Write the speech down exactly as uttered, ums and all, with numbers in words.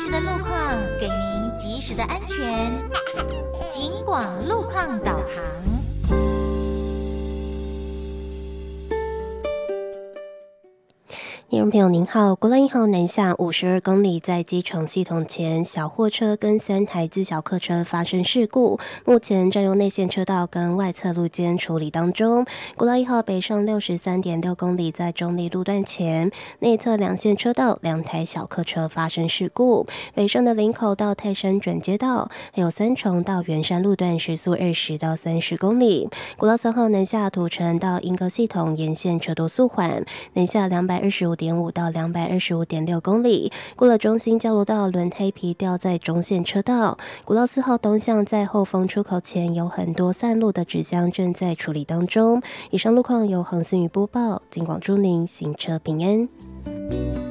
时的路况，给您及时的安全。警广路况导航。 听众朋友您好，国兰一号南下五十二公里，在机场系统前，小货车跟三台自小客车发生事故，目前占用内线车道跟外侧路肩处理当中。国兰一号北上六十三点六公里，在中立路段前内侧两线车道，两台小客车发生事故。北上的林口到泰山转接道，还有三重到圆山路段时速二十到三十公里。国道三号南下土城到莺歌系统沿线车多速缓，南下两百二十五点五到两百二十五点六公里，过了中心交流道轮胎皮掉在中线车道。国道四号东向在后丰出口前有很多散落的纸箱正在处理当中。以上路况由恒信宇播报，警广祝您行车平安。